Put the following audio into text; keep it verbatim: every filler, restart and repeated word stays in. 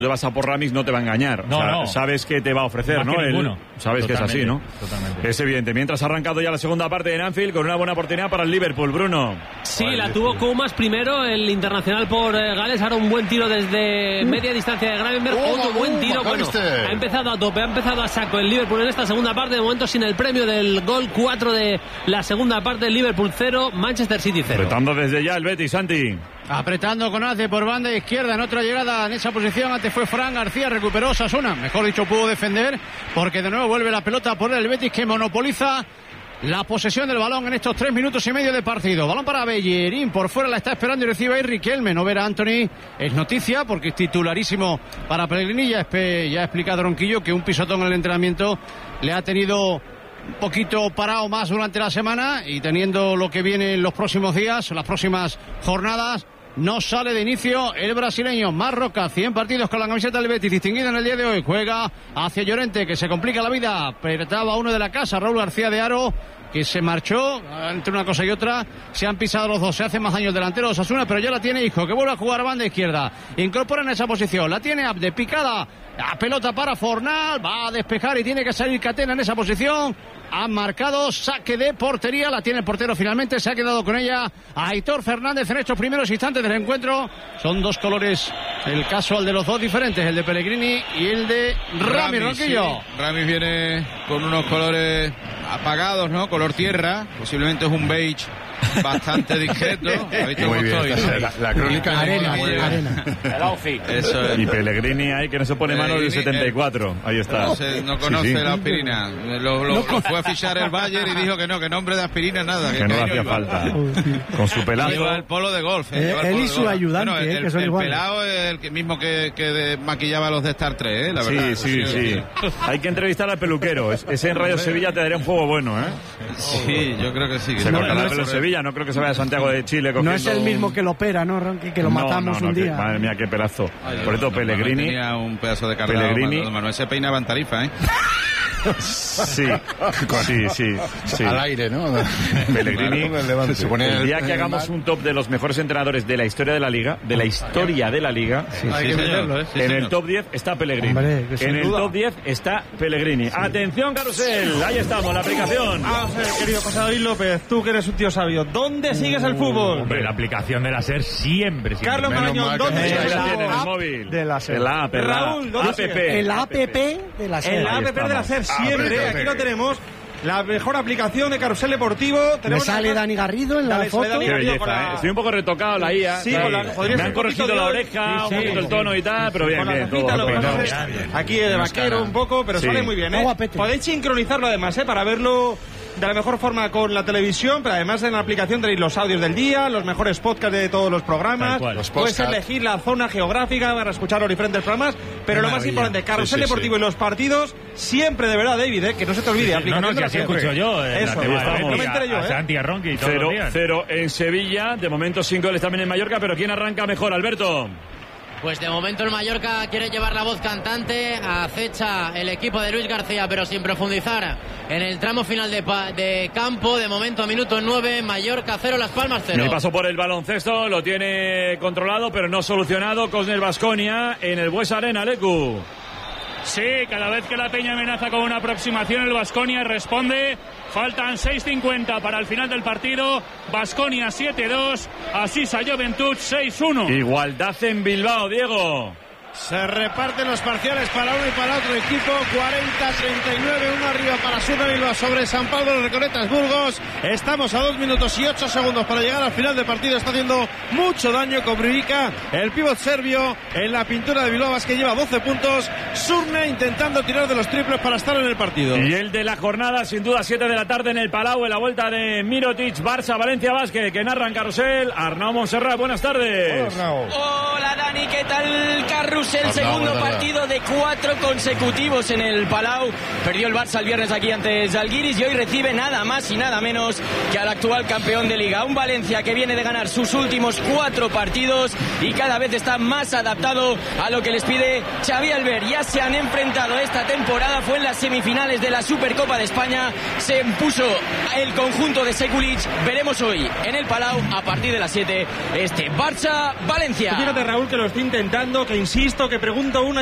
te vas a por Ramis no te va a engañar. No, o sea, no. sabes que te va a ofrecer, Más ¿no? que Él, ninguno. sabes Totalmente, que es así, ¿no? Totalmente. Es evidente. Mientras ha arrancado ya la segunda parte en Anfield con una buena oportunidad para el Liverpool, Bruno. Sí, la tuvo Koumas primero, el internacional por eh, Gales. Ahora un buen tiro desde media distancia de Gravenberg. Uh, Otro buen tiro. uh, Bueno, ha empezado a tope, ha empezado a saco el Liverpool en esta segunda parte. De momento sin el premio del gol cuatro de la segunda parte. Liverpool cero, Manchester City cero. Apretando desde ya el Betis, Santi. Apretando con Ace por banda izquierda en otra llegada en esa posición. Antes fue Fran García, recuperó Osasuna. Mejor dicho, pudo defender porque de nuevo vuelve la pelota por el Betis que monopoliza la posesión del balón en estos tres minutos y medio de partido. Balón para Bellerín, por fuera la está esperando y recibe ahí Riquelme. No ver a Anthony es noticia porque es titularísimo para Pellegrini. Ya, ya ha explicado Ronquillo que un pisotón en el entrenamiento le ha tenido un poquito parado más durante la semana y teniendo lo que viene en los próximos días, las próximas jornadas. No sale de inicio el brasileño Marroca, cien partidos con la camiseta del Betis, distinguido en el día de hoy. Juega hacia Llorente, que se complica la vida. Apretaba uno de la casa, Raúl García de Haro, que se marchó entre una cosa y otra. Se han pisado los dos, se hace más daño el delantero de Osasuna, pero ya la tiene Isco, que vuelve a jugar banda izquierda. Incorpora en esa posición, la tiene Abde, picada. La pelota para Fornal, va a despejar y tiene que salir Catena en esa posición. Han marcado saque de portería, la tiene el portero finalmente, se ha quedado con ella Aitor Fernández en estos primeros instantes del encuentro. Son dos colores, el casual de los dos diferentes, el de Pellegrini y el de Rami Ronquillo. Sí. Ramis viene con unos colores apagados, ¿no? Color tierra, posiblemente es un beige bastante discreto. ¿Habéis visto cómo estoy? La, la, la crónica arena, arena, arena. El outfit. Eso es. Y Pellegrini ahí que no se pone mano del setenta y cuatro. Ahí está. No, se, no conoce Sí, sí. la aspirina. Lo, lo, lo fue a fichar el Bayern y dijo que no, que nombre de aspirina nada. Que Que, no que le hacía iba. falta. Con su pelazo. Lleva el polo de golf. Eh, lleva el él polo y de su golf. ayudante, Bueno, eh, el, que son el iguales. pelado es el que mismo que, que de- maquillaba a los de Star Trek, ¿eh? La verdad. Sí, sí, sí. Hay que entrevistar al peluquero. Es- Ese en Radio Sevilla te daría un fuego bueno, ¿eh? Sí, yo creo que sí. Que Se no, cortará no el es- pelo en Sevilla. No creo que se vaya a Santiago de Chile cogiendo... No es el mismo que lo opera, ¿no, Ronqui? Que lo No, matamos no, no, un que- día. madre mía, qué pelazo. Ay, Por esto, Manuel Pellegrini... tenía un pedazo de cargado. Pellegrini- Manuel, Manuel se peinaba en Tarifa, ¿eh? Sí, sí, sí, sí. al aire, ¿no? Pellegrini, Con el Levante. Se pone el día el- que hagamos un top de los mejores entrenadores de la historia de la Liga, de la historia de la Liga, Sí, Hay que señor. meterlo, ¿eh? Sí, en señor. el top diez está Pellegrini. Hombre, que sin En el duda. top diez está Pellegrini. Atención, Carusel, ahí estamos, la aplicación. Vamos a ver, querido José David López, tú que eres un tío sabio, ¿dónde sigues el fútbol? Hombre, la aplicación de la SER siempre. siempre. Carlos Menos Marañón, mal que ¿dónde no Ahí sigues la el tiene en el fútbol? móvil. de la SER. En la app, en la Raúl, ¿dónde app. sigue? El A P P de la SER. En la Ahí app de la SER estamos. siempre, Ábrete. aquí lo tenemos. La mejor aplicación de Carrusel Deportivo. Me Tenemos sale además- Dani Garrido en la Dale, foto. sale Dani Qué Garrido belleza, con la- ¿eh? Estoy un poco retocado la I A. Sí, con la- podría Me ser han un corregido poquito la de- oreja, sí, un sí, poquito el tono y tal, pero bien, Con la bien, todo cajita, lo que peinado. pasa es bien. aquí de Menos vaquero cara. un poco, pero Sí. sale muy bien, Está ¿eh? guapete. Podéis sincronizarlo además, ¿eh? Para verlo de la mejor forma con la televisión, pero además en la aplicación tenéis los audios del día, los mejores podcasts de todos los programas. Tal cual. Los Puedes podcasts. elegir la zona geográfica para escuchar los diferentes programas, pero Qué lo más maravilla. importante, Carrusel Sí, sí, Deportivo sí. y los partidos, siempre de verdad, David, ¿eh? Que no se te olvide. No, aplicación no, de que la así SER. escucho yo. eh, Eso, la tema vale, de no me Betty, enteré yo, a, a ¿eh? Santi, a Ronqui todos Cero, los días. cero en Sevilla, de momento sin goles también en Mallorca, pero ¿quién arranca mejor, Alberto? Pues de momento el Mallorca quiere llevar la voz cantante, acecha el equipo de Luis García, pero sin profundizar en el tramo final de, pa- de campo. De momento, minuto nueve, Mallorca cero, Las Palmas cero. Me paso por el baloncesto, lo tiene controlado, pero no solucionado. Cosner Baskonia en el Buesa Arena, Lecu. Sí, cada vez que la Peña amenaza con una aproximación, el Baskonia responde. Faltan seis cincuenta para el final del partido. Baskonia siete dos, Asisa Juventud seis uno. Igualdad en Bilbao, Diego. Se reparten los parciales para uno y para otro equipo. cuarenta treinta y nueve, uno arriba para Sur de Bilbao sobre San Pablo de Recoletas Burgos. Estamos a dos minutos y ocho segundos para llegar al final del partido. Está haciendo mucho daño Kobrivica, el pívot serbio, en la pintura de Bilbao, que lleva doce puntos. Surne intentando tirar de los triples para estar en el partido. Y el de la jornada, sin duda, siete de la tarde en el Palau, en la vuelta de Mirotic, Barça, Valencia Basket, que narran Carrusel. Arnau Montserrat, buenas tardes. Hola Dani, ¿qué tal? Carrusel, Arnau, segundo buenas partido de cuatro consecutivos en el Palau. Perdió el Barça el viernes aquí ante Zalgiris y hoy recibe nada más y nada menos que al actual campeón de Liga. Un Valencia que viene de ganar sus últimos cuatro partidos y cada vez está más adaptado a lo que les pide Xavi Albert. Ya se han enfrentado esta temporada, fue en las semifinales de la Supercopa de España. Se impuso el conjunto de Sekulic. Veremos hoy en el Palau, a partir de las siete, este Barça-Valencia. Fíjate, Raúl, que lo está intentando, que insiste. visto que pregunto una